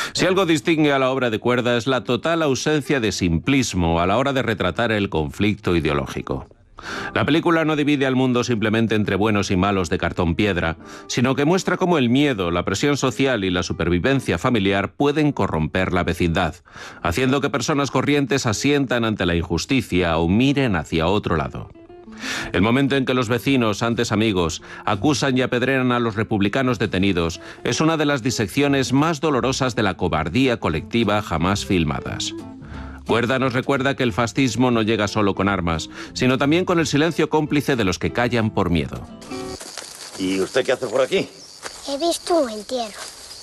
Si algo distingue a la obra de Cuerda es la total ausencia de simplismo a la hora de retratar el conflicto ideológico. La película no divide al mundo simplemente entre buenos y malos de cartón piedra, sino que muestra cómo el miedo, la presión social y la supervivencia familiar pueden corromper la vecindad, haciendo que personas corrientes asientan ante la injusticia o miren hacia otro lado. El momento en que los vecinos, antes amigos, acusan y apedrean a los republicanos detenidos es una de las disecciones más dolorosas de la cobardía colectiva jamás filmadas. Cuerda nos recuerda que el fascismo no llega solo con armas, sino también con el silencio cómplice de los que callan por miedo. ¿Y usted qué hace por aquí? He visto un entierro.